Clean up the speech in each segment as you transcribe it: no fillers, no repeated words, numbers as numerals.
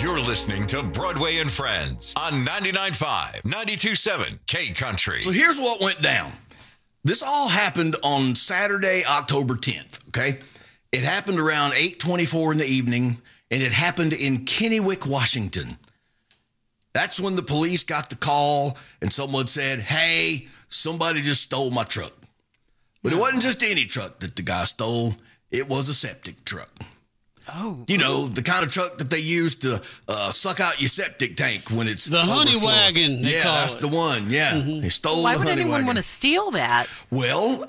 You're listening to Broadway and Friends on 99.5, 92.7 K Country. So here's what went down. This all happened on Saturday, October 10th, okay? It happened around 8:24 in the evening, and it happened in Kennewick, Washington. That's when the police got the call, and someone said, hey, somebody just stole my truck. But it wasn't just any truck that the guy stole. It was a septic truck. Oh. You know, the kind of truck that they use to suck out your septic tank when it's the honey wagon. Yeah, that's the one. Yeah, They stole Why the would honey anyone wagon. want to steal that? Well,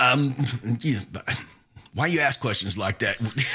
why you ask questions like that?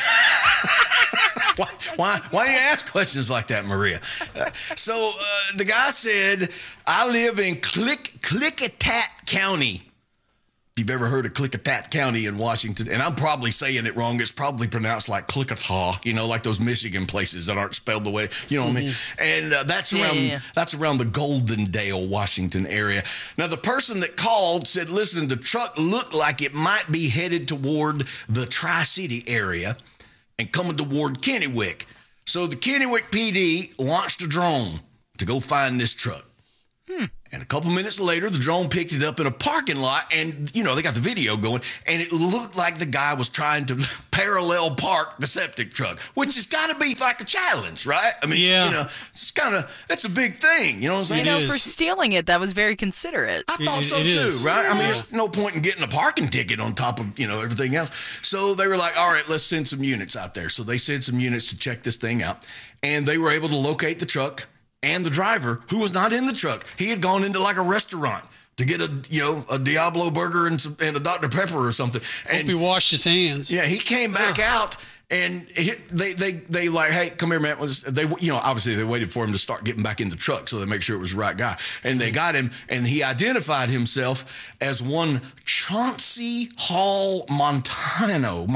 Why do you ask questions like that, Maria? So the guy said, I live in Klickitat County. If you've ever heard of Klickitat County in Washington, and I'm probably saying it wrong, it's probably pronounced like Klickitat, you know, like those Michigan places that aren't spelled the way, you know what I mean? And that's around the Goldendale, Washington area. Now, the person that called said, listen, the truck looked like it might be headed toward the Tri-City area and coming toward Kennewick. So the Kennewick PD launched a drone to go find this truck. And a couple minutes later, the drone picked it up in a parking lot, and, you know, they got the video going, and it looked like the guy was trying to parallel park the septic truck, which has got to be like a challenge, right? I mean, you know, it's a big thing, you know what I'm saying? You know, for stealing it, that was very considerate. I thought so too, right? I mean, there's no point in getting a parking ticket on top of, you know, everything else. So they were like, all right, let's send some units out there. So they sent some units to check this thing out, and they were able to locate the truck and the driver, who was not in the truck. He had gone into like a restaurant to get a Diablo burger and a Dr. Pepper or something. And hope he washed his hands. Yeah, he came back out, and they like, hey, come here, man. Obviously they waited for him to start getting back in the truck so they make sure it was the right guy. And they got him, and he identified himself as one Chauncey Hall Montano.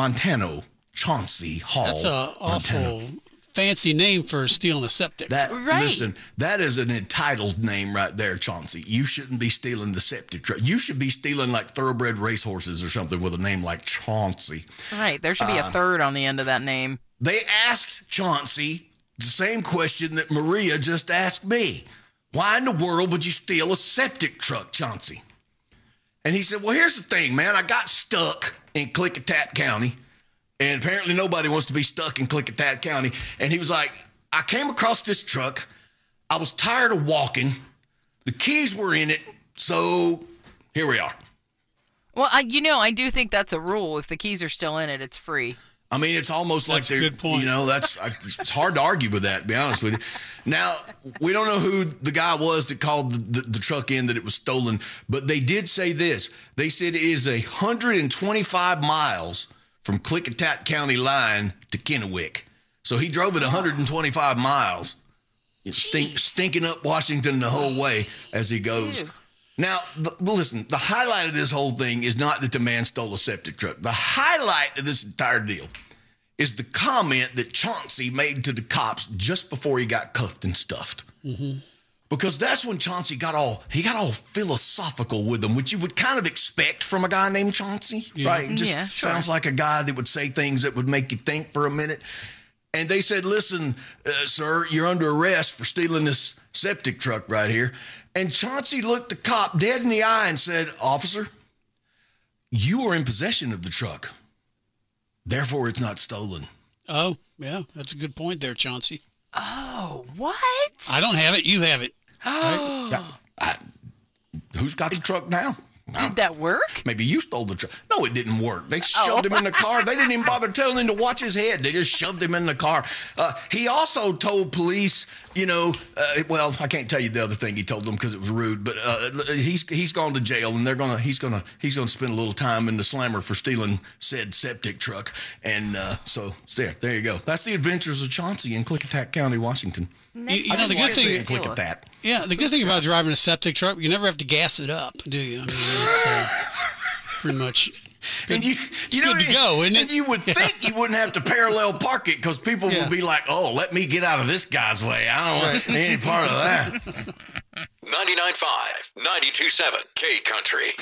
Chauncey Hall. That's a awful fancy name for stealing a septic. Listen, that is an entitled name right there, Chauncey. You shouldn't be stealing the septic truck. You should be stealing like thoroughbred racehorses or something with a name like Chauncey. Right. There should be a third on the end of that name. They asked Chauncey the same question that Maria just asked me. Why in the world would you steal a septic truck, Chauncey? And he said, well, here's the thing, man. I got stuck in Klickitat County. And apparently nobody wants to be stuck in Klickitat County. And he was like, I came across this truck. I was tired of walking. The keys were in it. So here we are. Well, I do think that's a rule. If the keys are still in it, it's free. I mean, it's almost like they're, good point. You know, it's hard to argue with that, to be honest with you. Now, we don't know who the guy was that called the truck in that it was stolen, but they did say this. They said it is 125 miles from Klickitat County line to Kennewick. So he drove it 125 miles, stinking up Washington the whole way as he goes. Ew. Now, listen, the highlight of this whole thing is not that the man stole a septic truck. The highlight of this entire deal is the comment that Chauncey made to the cops just before he got cuffed and stuffed. Mm-hmm. Because that's when Chauncey got all philosophical with them, which you would kind of expect from a guy named Chauncey, right? Just sounds like a guy that would say things that would make you think for a minute. And they said, listen, sir, you're under arrest for stealing this septic truck right here. And Chauncey looked the cop dead in the eye and said, officer, you are in possession of the truck. Therefore, it's not stolen. Oh, yeah, that's a good point there, Chauncey. Oh, what? I don't have it. You have it. Right? Who's got the truck now? Did that work? Maybe you stole the truck. No, it didn't work. They shoved him in the car. They didn't even bother telling him to watch his head. They just shoved him in the car. He also told police, well, I can't tell you the other thing he told them because it was rude, but he's gone to jail, and he's gonna spend a little time in the slammer for stealing said septic truck. And so there you go. That's the adventures of Chauncey in Klickitat County, Washington. The good thing is the good thing about driving a septic truck, you never have to gas it up, do you? I mean, it's pretty much good, good to go, isn't it? And you would think you wouldn't have to parallel park it because people would be like, oh, let me get out of this guy's way. I don't want any part of that. 99.5, 92.7 K Country.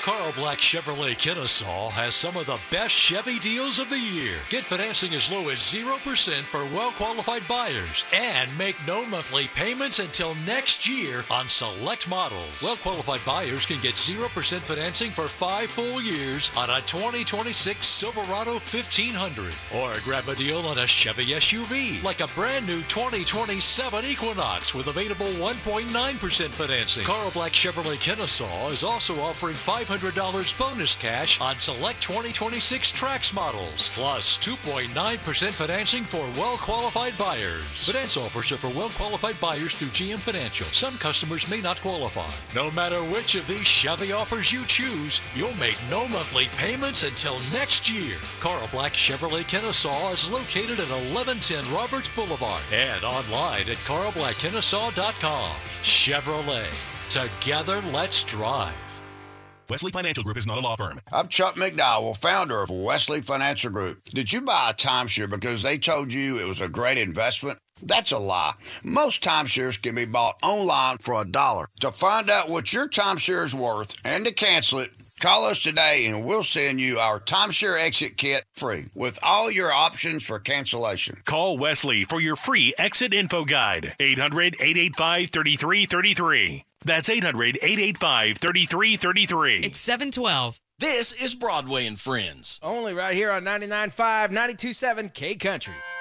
Carl Black Chevrolet Kennesaw has some of the best Chevy deals of the year. Get financing as low as 0% for well-qualified buyers and make no monthly payments until next year on select models. Well-qualified buyers can get 0% financing for 5 full years on a 2026 Silverado 1500. Or grab a deal on a Chevy SUV like a brand new 2027 Equinox with available 1.9% financing. Carl Black Chevrolet Kennesaw is also offering $500 bonus cash on select 2026 Trax models, plus 2.9% financing for well-qualified buyers. Finance offers are for well-qualified buyers through GM Financial. Some customers may not qualify. No matter which of these Chevy offers you choose, you'll make no monthly payments until next year. Carl Black Chevrolet Kennesaw is located at 1110 Roberts Boulevard and online at carlblackkennesaw.com. Chevrolet. Together, let's drive. Wesley Financial Group is not a law firm. I'm Chuck McDowell, founder of Wesley Financial Group. Did you buy a timeshare because they told you it was a great investment? That's a lie. Most timeshares can be bought online for $1. To find out what your timeshare is worth and to cancel it, call us today and we'll send you our timeshare exit kit free with all your options for cancellation. Call Wesley for your free exit info guide. 800-885-3333. That's 800-885-3333. It's 712. This is Broadway and Friends. Only right here on 99.5, 92.7 K Country.